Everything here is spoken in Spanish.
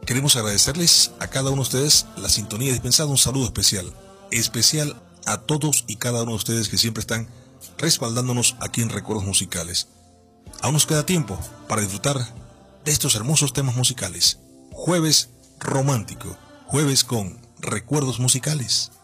Queremos agradecerles a cada uno de ustedes la sintonía dispensada. Un saludo especial a todos y cada uno de ustedes que siempre están respaldándonos aquí en Recuerdos Musicales. Aún nos queda tiempo para disfrutar de estos hermosos temas musicales. Jueves romántico, jueves con Recuerdos Musicales.